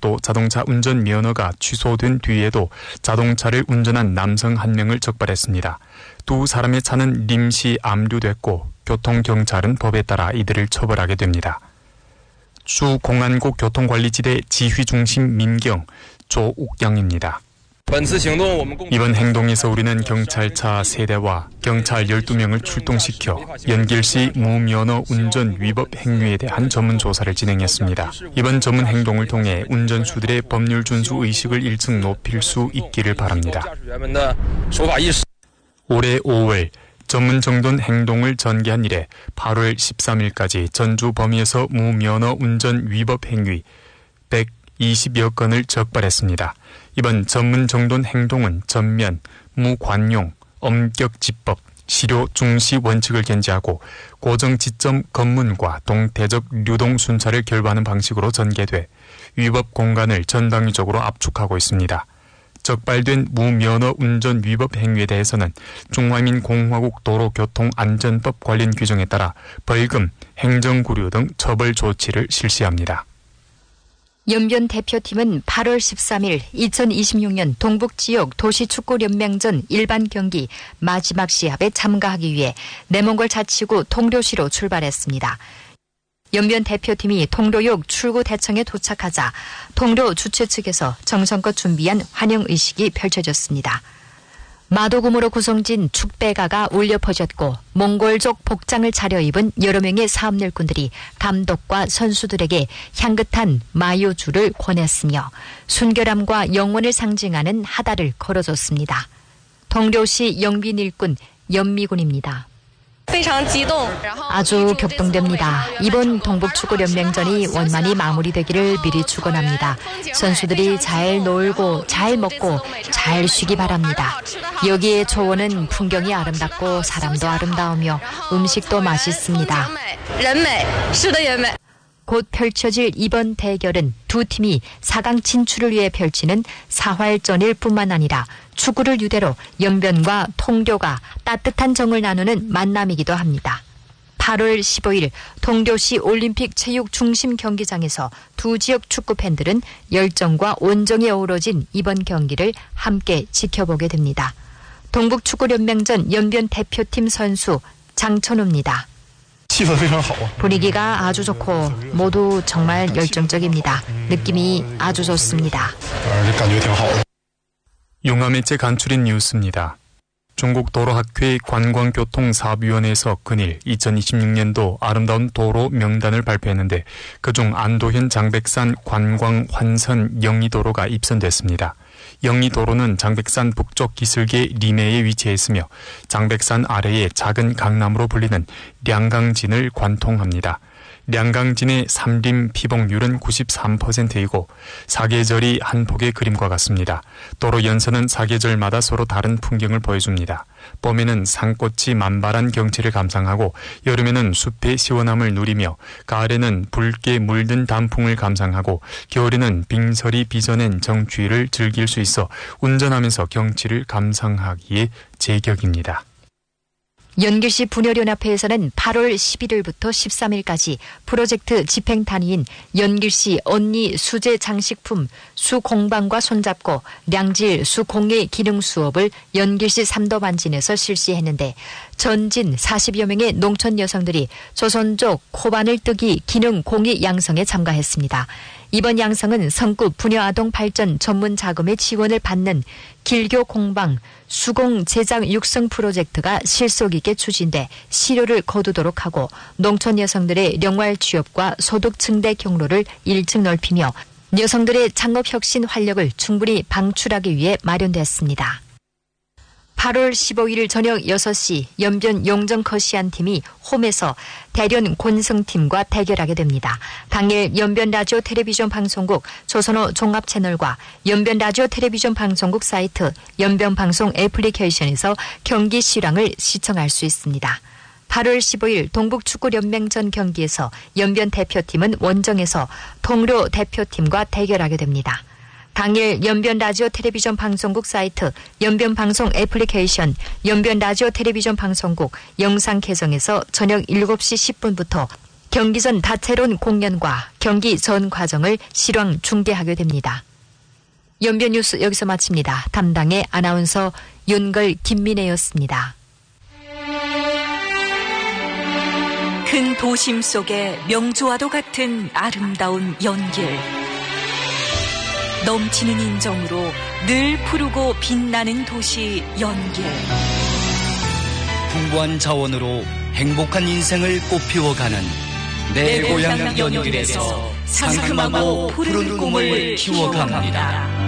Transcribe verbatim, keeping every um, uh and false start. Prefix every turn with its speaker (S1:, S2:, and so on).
S1: 별도 자동차 운전 면허가 취소된 뒤에도 자동차를 운전한 남성 한 명을 적발했습니다. 두 사람의 차는 림시 압류됐고 교통경찰은 법에 따라 이들을 처벌하게 됩니다. 주 공안국 교통관리지대 지휘중심 민경 조옥양입니다. 이번 행동에서 우리는 경찰차 세 대와 경찰 열두 명을 출동시켜 연길시 무면허 운전 위법 행위에 대한 전문 조사를 진행했습니다. 이번 전문 행동을 통해 운전수들의 법률 준수 의식을 일층 높일 수 있기를 바랍니다. 올해 오월 전문 정돈 행동을 전개한 이래 팔월 십삼일까지 전주 범위에서 무면허 운전 위법 행위 백이십여 건을 적발했습니다. 이번 전문 정돈 행동은 전면, 무관용, 엄격지법, 실효 중시 원칙을 견지하고 고정 지점 검문과 동태적 유동 순찰을 결부하는 방식으로 전개돼 위법 공간을 전방위적으로 압축하고 있습니다. 적발된 무면허 운전 위법 행위에 대해서는 중화민공화국 도로교통안전법 관련 규정에 따라 벌금, 행정구류 등 처벌 조치를 실시합니다.
S2: 연변 대표팀은 팔월 십삼일 이천이십육년 동북지역 도시축구연맹전 일반 경기 마지막 시합에 참가하기 위해 내몽골 자치구 통도시로 출발했습니다. 연변 대표팀이 통도역 출구대청에 도착하자 통도 주최 측에서 정성껏 준비한 환영의식이 펼쳐졌습니다. 마도금으로 구성진 축배가가 울려 퍼졌고 몽골족 복장을 차려입은 여러 명의 사업일꾼들이 감독과 선수들에게 향긋한 마요주를 권했으며 순결함과 영원을 상징하는 하다를 걸어줬습니다. 통도시 영빈 일꾼 연미군입니다. 아주 격동됩니다. 이번 동북축구연맹전이 원만히 마무리되기를 미리 축원합니다. 선수들이 잘 놀고 잘 먹고 잘 쉬기 바랍니다. 여기의 초원은 풍경이 아름답고 사람도 아름다우며 음식도 맛있습니다. 곧 펼쳐질 이번 대결은 두 팀이 사강 진출을 위해 펼치는 사활전일 뿐만 아니라 축구를 유대로 연변과 통도가 따뜻한 정을 나누는 만남이기도 합니다. 팔월 십오일 통도시 올림픽 체육 중심 경기장에서 두 지역 축구 팬들은 열정과 온정이 어우러진 이번 경기를 함께 지켜보게 됩니다. 동북축구연맹전 연변 대표팀 선수 장천우입니다. 분위기가 아주 좋고 모두 정말 열정적입니다. 느낌이 아주 좋습니다.
S1: 용화매체 간추린 뉴스입니다. 중국 도로학회 관광교통사업위원회에서 근일 이천이십육년도 아름다운 도로 명단을 발표했는데 그중 안도현 장백산 관광환선 영리도로가 입선됐습니다. 영리도로는 장백산 북쪽 기슭의 리메에 위치해 있으며 장백산 아래의 작은 강남으로 불리는 량강진을 관통합니다. 량강진의 삼림 피복률은 구십삼 퍼센트이고 사계절이 한 폭의 그림과 같습니다. 도로 연선은 사계절마다 서로 다른 풍경을 보여줍니다. 봄에는 산꽃이 만발한 경치를 감상하고 여름에는 숲의 시원함을 누리며 가을에는 붉게 물든 단풍을 감상하고 겨울에는 빙설이 빚어낸 정취를 즐길 수 있어 운전하면서 경치를 감상하기에 제격입니다.
S2: 연길시 분열연합회에서는 팔월 십일일부터 십삼일까지 프로젝트 집행 단위인 연길시 언니 수제 장식품 수공방과 손잡고 량질 수공예 기능 수업을 연길시 삼도반진에서 실시했는데 전진 사십여 명의 농촌 여성들이 조선족 코바늘 뜨기 기능 공예 양성에 참가했습니다. 이번 양성은 성급 부녀아동 발전 전문 자금의 지원을 받는 길교 공방 수공 제작 육성 프로젝트가 실속 있게 추진돼 실효를 거두도록 하고 농촌 여성들의 영활 취업과 소득 증대 경로를 일찍 넓히며 여성들의 창업혁신 활력을 충분히 방출하기 위해 마련됐습니다. 팔월 십오일 저녁 여섯 시 연변 용정커시안 팀이 홈에서 대련 곤성팀과 대결하게 됩니다. 당일 연변 라디오 텔레비전 방송국 조선호 종합채널과 연변 라디오 텔레비전 방송국 사이트 연변 방송 애플리케이션에서 경기 실황을 시청할 수 있습니다. 팔월 십오일 동북축구연맹전 경기에서 연변 대표팀은 원정에서 통로 대표팀과 대결하게 됩니다. 당일 연변 라디오 텔레비전 방송국 사이트, 연변 방송 애플리케이션, 연변 라디오 텔레비전 방송국 영상 계정에서 저녁 일곱 시 십 분부터 경기 전 다채로운 공연과 경기 전 과정을 실황 중계하게 됩니다. 연변 뉴스 여기서 마칩니다. 담당의 아나운서 윤걸 김민혜였습니다.
S3: 큰 도심 속의 명주와도 같은 아름다운 연길. 넘치는 인정으로 늘 푸르고 빛나는 도시 연길.
S4: 풍부한 자원으로 행복한 인생을 꽃피워가는 내, 내 고향 연길에서 상큼하고 푸른 꿈을 키워갑니다.